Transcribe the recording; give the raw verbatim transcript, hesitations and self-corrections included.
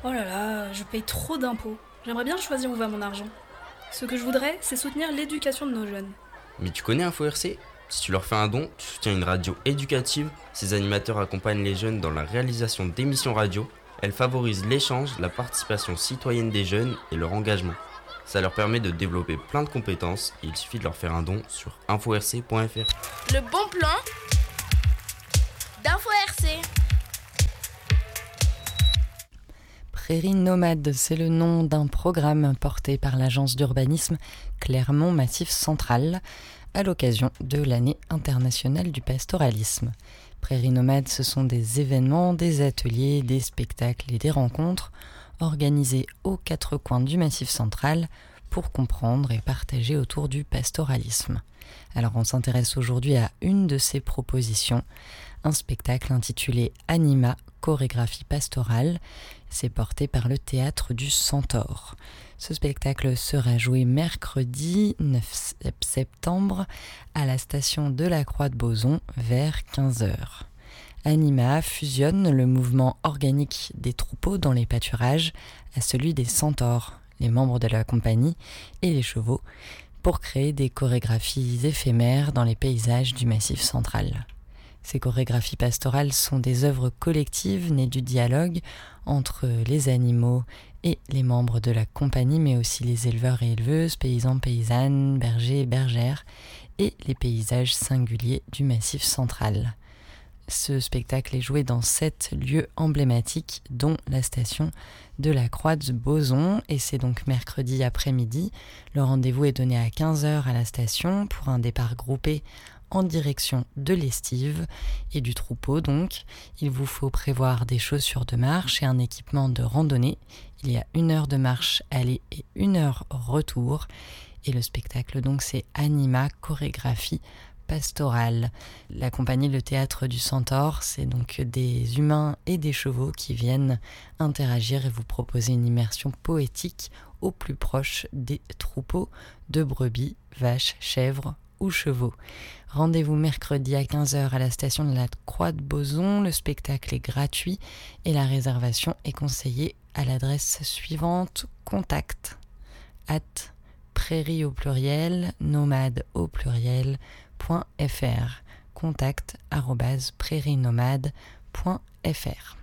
Oh là là, je paye trop d'impôts. J'aimerais bien choisir où va mon argent. Ce que je voudrais, c'est soutenir l'éducation de nos jeunes. Mais tu connais Info R C ? Si tu leur fais un don, tu soutiens une radio éducative. Ces animateurs accompagnent les jeunes dans la réalisation d'émissions radio. Elles favorisent l'échange, la participation citoyenne des jeunes et leur engagement. Ça leur permet de développer plein de compétences et il suffit de leur faire un don sur info r c point f r. Le bon plan d'Info R C. Prairies nomades, c'est le nom d'un programme porté par l'agence d'urbanisme Clermont Massif Central à l'occasion de l'année internationale du pastoralisme. Prairies nomades, ce sont des événements, des ateliers, des spectacles et des rencontres organisés aux quatre coins du Massif Central pour comprendre et partager autour du pastoralisme. Alors on s'intéresse aujourd'hui à une de ces propositions, un spectacle intitulé Anima, chorégraphie pastorale. C'est porté par le Théâtre du Centaure. Ce spectacle sera joué mercredi neuf septembre à la station de la Croix de Boson vers quinze heures. Anima fusionne le mouvement organique des troupeaux dans les pâturages à celui des centaures, les membres de la compagnie et les chevaux, pour créer des chorégraphies éphémères dans les paysages du Massif central. Ces chorégraphies pastorales sont des œuvres collectives nées du dialogue entre les animaux et les membres de la compagnie, mais aussi les éleveurs et éleveuses, paysans, paysannes, bergers et bergères, et les paysages singuliers du Massif central. Ce spectacle est joué dans sept lieux emblématiques, dont la station de la Croix de Boson, et c'est donc mercredi après-midi. Le rendez-vous est donné à quinze heures à la station pour un départ groupé en direction de l'estive et du troupeau. Donc, il vous faut prévoir des chaussures de marche et un équipement de randonnée. Il y a une heure de marche aller et une heure retour. Et le spectacle, donc, c'est Anima, chorégraphie pastorale. La compagnie Le Théâtre du Centaure, c'est donc des humains et des chevaux qui viennent interagir et vous proposer une immersion poétique au plus proche des troupeaux de brebis, vaches, chèvres ou chevaux. Rendez-vous mercredi à quinze heures à la station de la Croix de Boson. Le spectacle est gratuit et la réservation est conseillée à l'adresse suivante: contact at prairie au pluriel, nomade au pluriel, point fr. Contact arobase prairie nomade point fr.